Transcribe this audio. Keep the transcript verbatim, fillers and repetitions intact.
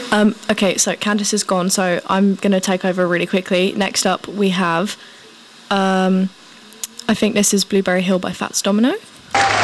Um, okay, so Candice is gone, so I'm going to take over really quickly. Next up, we have, um, I think this is Blueberry Hill by Fats Domino.